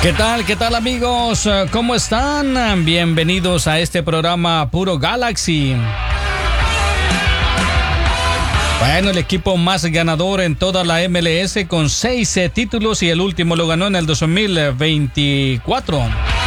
¿Qué tal? ¿Qué tal, amigos? ¿Cómo están? Bienvenidos a este programa Puro Galaxy. Bueno, el equipo más ganador en toda la MLS con 6 títulos y el último lo ganó en el 2024.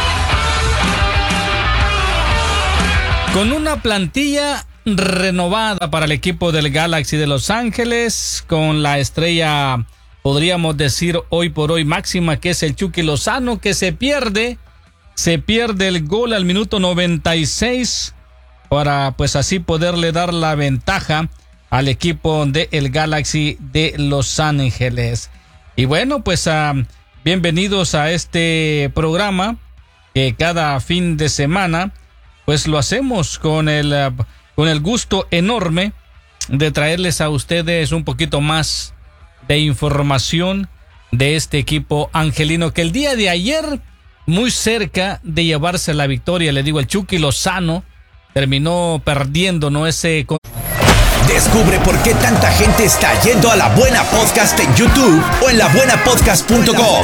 Con una plantilla renovada para el equipo del Galaxy de Los Ángeles, con la estrella, podríamos decir hoy por hoy máxima, que es el Chucky Lozano, que se pierde el gol al minuto 96 para pues así poderle dar la ventaja al equipo del Galaxy de Los Ángeles. Y bueno, pues bienvenidos a este programa que cada fin de semana pues lo hacemos con el gusto enorme de traerles a ustedes un poquito más de información de este equipo angelino, que el día de ayer, muy cerca de llevarse la victoria, le digo, el Chucky Lozano terminó perdiendo, ¿no? Descubre por qué tanta gente está yendo a La Buena Podcast en YouTube o en labuenapodcast.com.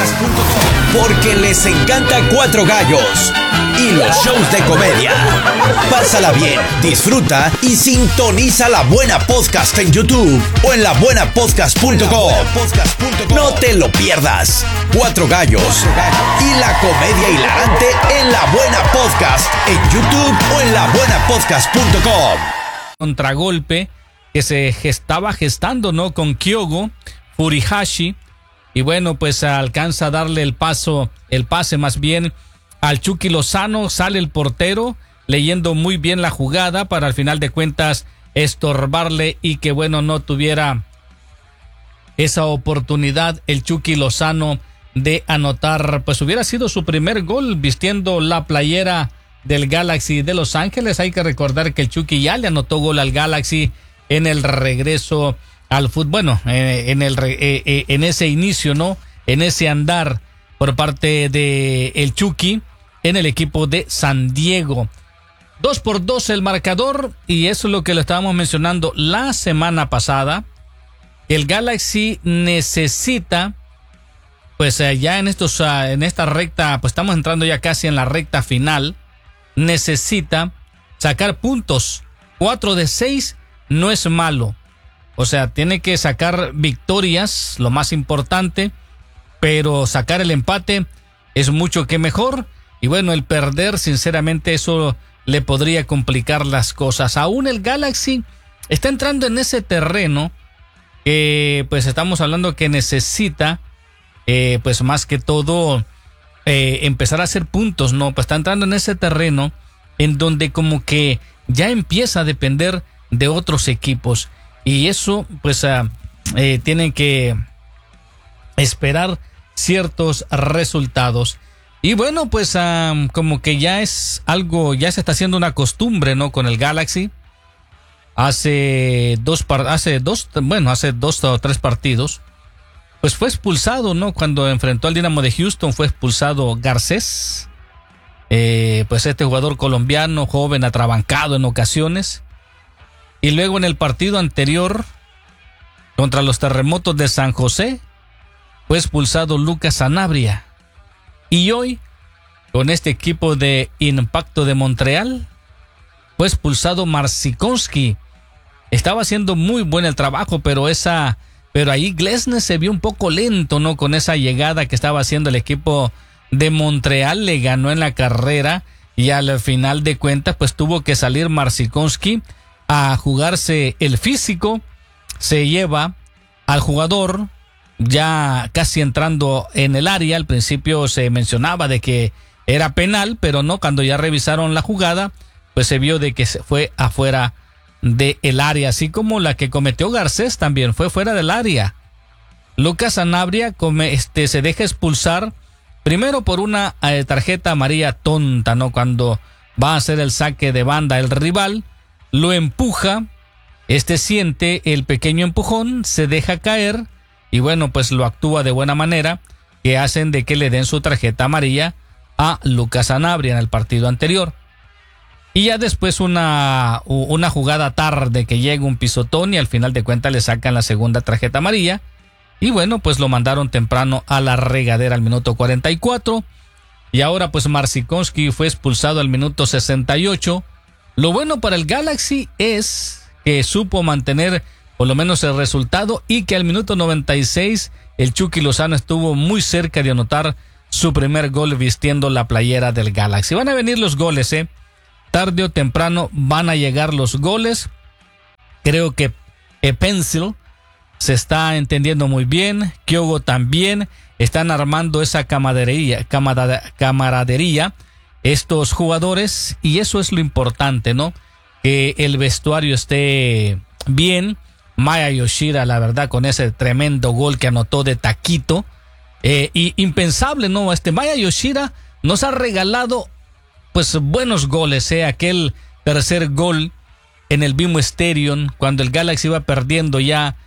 Porque les encanta Cuatro Gallos y los shows de comedia. Pásala bien, disfruta y sintoniza La Buena Podcast en YouTube o en labuenapodcast.com. No te lo pierdas. Cuatro Gallos y la comedia hilarante en La Buena Podcast en YouTube o en labuenapodcast.com. Contragolpe que se estaba gestando, ¿no? Con Kyogo Furuhashi, y bueno, pues alcanza a darle el pase más bien al Chucky Lozano. Sale el portero leyendo muy bien la jugada para al final de cuentas estorbarle y que bueno, no tuviera esa oportunidad el Chucky Lozano de anotar. Pues hubiera sido su primer gol vistiendo la playera del Galaxy de Los Ángeles. Hay que recordar que el Chucky ya le anotó gol al Galaxy en el regreso al fútbol. Bueno, en ese inicio, ¿no? En ese andar por parte de el Chucky en el equipo de San Diego. 2-2 el marcador, y eso es lo que lo estábamos mencionando la semana pasada. El Galaxy necesita, pues ya en esta recta, pues estamos entrando ya casi en la recta final. Necesita sacar puntos. 4 de 6 no es malo. O sea, tiene que sacar victorias, lo más importante, pero sacar el empate es mucho que mejor. Y bueno, el perder, sinceramente, eso le podría complicar las cosas. Aún el Galaxy está entrando en ese terreno que pues estamos hablando que necesita, pues más que todo, empezar a hacer puntos, ¿no? Pues está entrando en ese terreno en donde como que ya empieza a depender de otros equipos, y eso pues tienen que esperar ciertos resultados. Y bueno, pues como que ya es algo, ya se está haciendo una costumbre, ¿no? Con el Galaxy. Hace dos o tres partidos pues fue expulsado, ¿no? Cuando enfrentó al Dinamo de Houston fue expulsado Garcés, pues este jugador colombiano, joven, atrabancado en ocasiones. Y luego en el partido anterior contra los Terremotos de San José fue expulsado Lucas Sanabria. Y hoy, con este equipo de Impacto de Montreal, fue expulsado Marcinkonski. Estaba haciendo muy buen el trabajo, pero ahí Glesnes se vio un poco lento, ¿no? Con esa llegada que estaba haciendo el equipo de Montreal, le ganó en la carrera y al final de cuentas pues tuvo que salir Marcinkonski a jugarse el físico. Se lleva al jugador ya casi entrando en el área. Al principio se mencionaba de que era penal, pero no, cuando ya revisaron la jugada pues se vio de que se fue afuera del área, así como la que cometió Garcés también fue fuera del área. Lucas Sanabria se deja expulsar primero por una tarjeta amarilla tonta, ¿no? Cuando va a hacer el saque de banda el rival, lo empuja, siente el pequeño empujón, se deja caer y bueno, pues lo actúa de buena manera, que hacen de que le den su tarjeta amarilla a Lucas Sanabria en el partido anterior. Y ya después una jugada tarde que llega un pisotón y al final de cuentas le sacan la segunda tarjeta amarilla. Y bueno, pues lo mandaron temprano a la regadera al minuto 44. Y ahora pues Marcinkonski fue expulsado al minuto 68. Lo bueno para el Galaxy es que supo mantener por lo menos el resultado y que al minuto 96 el Chucky Lozano estuvo muy cerca de anotar su primer gol vistiendo la playera del Galaxy. Van a venir los goles, tarde o temprano van a llegar los goles. Creo que Pencil se está entendiendo muy bien, Kyogo también, están armando esa camaradería estos jugadores, y eso es lo importante, ¿no? Que el vestuario esté bien. Maya Yoshida, la verdad, con ese tremendo gol que anotó de taquito, y impensable, ¿no? Maya Yoshida nos ha regalado pues buenos goles, aquel tercer gol en el BMO Stadium cuando el Galaxy iba perdiendo ya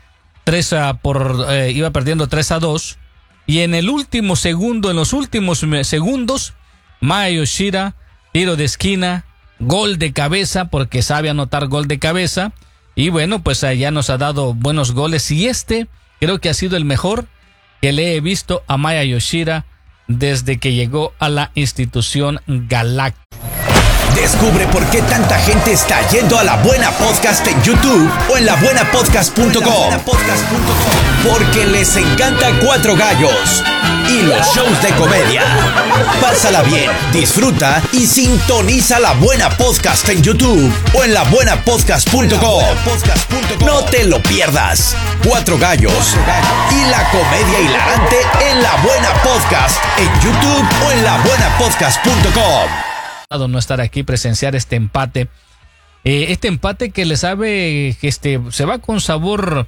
3-2, y en el último segundo, en los últimos segundos, Maya Yoshida, tiro de esquina, gol de cabeza, porque sabe anotar gol de cabeza. Y bueno, pues ya nos ha dado buenos goles, y creo que ha sido el mejor que le he visto a Maya Yoshida desde que llegó a la institución galáctica. Descubre por qué tanta gente está yendo a La Buena Podcast en YouTube o en labuenapodcast.com. Porque les encanta Cuatro Gallos y los shows de comedia. Pásala bien, disfruta y sintoniza La Buena Podcast en YouTube o en labuenapodcast.com. No te lo pierdas. Cuatro Gallos y la comedia hilarante en La Buena Podcast en YouTube o en labuenapodcast.com. No estar aquí, presenciar este empate. Este empate que le sabe que se va con sabor,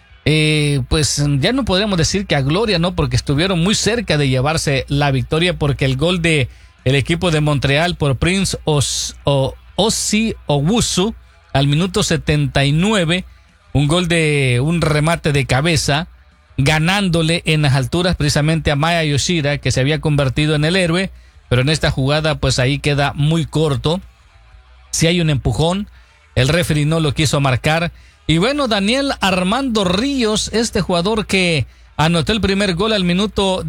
pues ya no podríamos decir que a gloria, ¿no? Porque estuvieron muy cerca de llevarse la victoria, porque el gol de el equipo de Montreal por Prince Osei Owusu al minuto 79, un gol de un remate de cabeza, ganándole en las alturas precisamente a Maya Yoshida, que se había convertido en el héroe. Pero en esta jugada pues ahí queda muy corto. Si hay un empujón, el referee no lo quiso marcar. Y bueno, Daniel Armando Ríos, este jugador que anotó el primer gol al minuto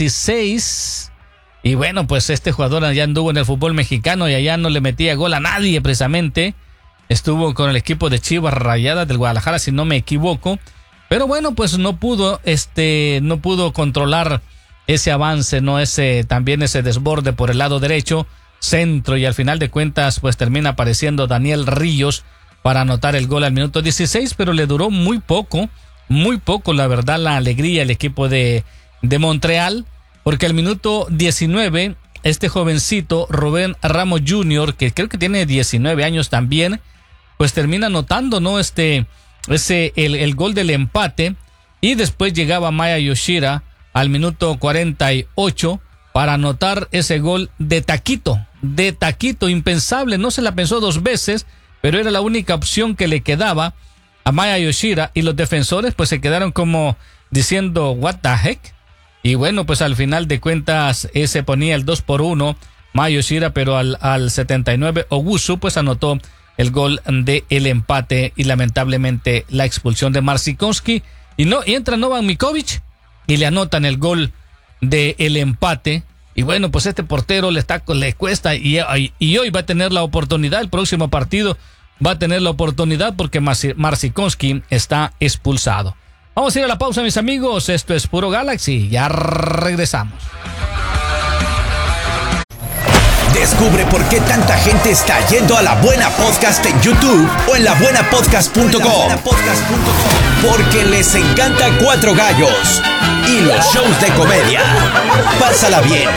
16. Y bueno, pues este jugador allá anduvo en el fútbol mexicano y allá no le metía gol a nadie precisamente. Estuvo con el equipo de Chivas Rayadas del Guadalajara, si no me equivoco. Pero bueno, pues no pudo controlar ese avance, no también ese desborde por el lado derecho, centro, y al final de cuentas pues termina apareciendo Daniel Ríos para anotar el gol al minuto 16, pero le duró muy poco la verdad la alegría al equipo de Montreal, porque al minuto 19 este jovencito Rubén Ramos Jr., que creo que tiene 19 años también, pues termina anotando, ¿no? el gol del empate, y después llegaba Maya Yoshida al minuto 48 para anotar ese gol de taquito, impensable, no se la pensó dos veces, pero era la única opción que le quedaba a Maya Yoshida, y los defensores pues se quedaron como diciendo what the heck, y bueno, pues al final de cuentas se ponía el 2-1 Maya Yoshida, pero al 79 Owusu pues anotó el gol de el empate, y lamentablemente la expulsión de Marcinkonski, y entra Novan Mikovic y le anotan el gol de el empate. Y bueno, pues este portero le cuesta, y hoy va a tener la oportunidad, el próximo partido va a tener la oportunidad, porque Marcinkonski está expulsado. Vamos a ir a la pausa, mis amigos. Esto es Puro Galaxy, ya regresamos. Descubre por qué tanta gente está yendo a La Buena Podcast en YouTube o en labuenapodcast.com. Porque les encanta Cuatro Gallos y los shows de comedia. Pásala bien,